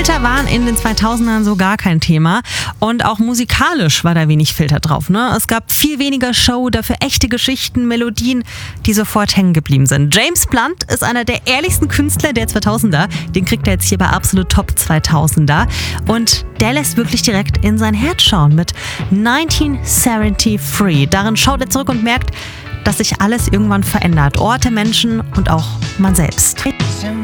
Filter waren in den 2000ern so gar kein Thema und auch musikalisch war da wenig Filter drauf. Ne? Es gab viel weniger Show, dafür echte Geschichten, Melodien, die sofort hängen geblieben sind. James Blunt ist einer der ehrlichsten Künstler der 2000er. Den kriegt er jetzt hier bei Absolut Top 2000er. Und der lässt wirklich direkt in sein Herz schauen mit 1973. Darin schaut er zurück und merkt, dass sich alles irgendwann verändert. Orte, Menschen und auch man selbst.